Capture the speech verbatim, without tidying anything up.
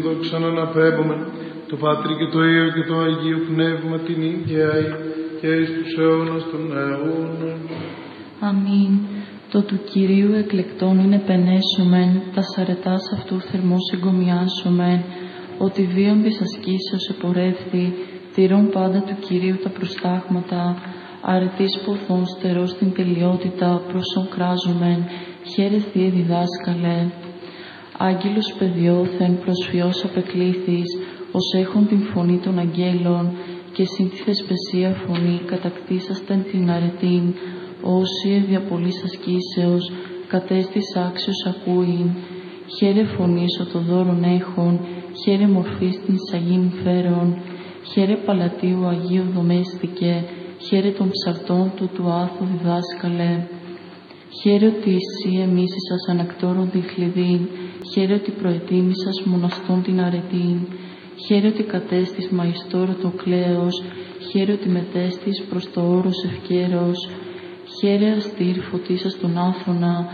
δόξαν αναπέμπομεν, το Πατρί και το Υιό και το Αγίο Πνεύμα την ίδια και εις τους αιώνας των αιώνων. Αμήν. Το του Κυρίου εκλεκτών είναι πενέσομεν, τα αρετάς αυτού θερμός εγκομιάσομεν, ότι βίον της ασκήσεως επορεύθη, τηρών πάντα του Κυρίου τα προστάγματα, αρετής ποθών στερός την τελειότητα, προσών κράζομεν, χαίρε Θείε διδάσκαλε. Άγγελος παιδιώθεν προσφιός απεκλήθης, ως έχον την φωνή των αγγέλων, και συν τη θεσπεσία φωνή κατακτήσαστεν την αρετήν, όσοι δια πολλής ασκήσεως κατέστης άξιος ακούειν. Χαίρε φωνής ο το δώρον έχων, χαίρε μορφής την σαγήν φέρον, χαίρε παλατίου Αγίου δομέστηκε, χαίρε των ψαρτών του του άθου διδάσκαλε. Χαίρε ότι εσύ εμίσησας ανακτόρων την χλειδήν, χαίρε ότι προετοίμησας μοναστών την αρετήν, χαίρε ότι κατέστης μαϊστόρο το κλαίος, χαίρε ότι μετέστης προς το όρος ευκαίρος, χαίρε αστήρ φωτίσας τον άφωνα,